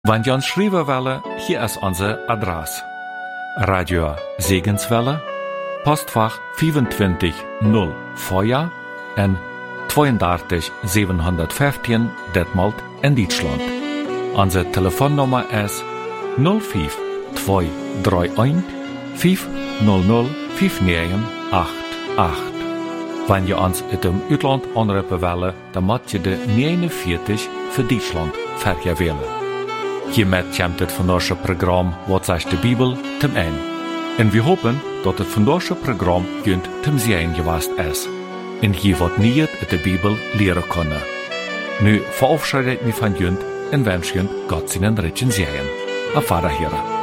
Wenn ihr uns schreiben wollt, hier ist unsere Adresse. Radio Segenswelle, Postfach 25 0 Feuer en 32 715 Detmold in Deutschland. Unsere Telefonnummer ist 05 231 500 5988. Wenn ihr uns in dem Ausland anrufen wollt, dann müsst ihr de 49 für Deutschland vergewählen. Hiermit kommt het vandaagse Programm Wat zegt de Bibel zum Ende. En we hopen dat het vandaagse Programm junt zum Sehen geweest is. En je wat niet uit de Bibel leren kunnen. Nu verabschiede ik me van junt en wens junt Gott seinen Ritchen Sehen. Auf Wiederhören.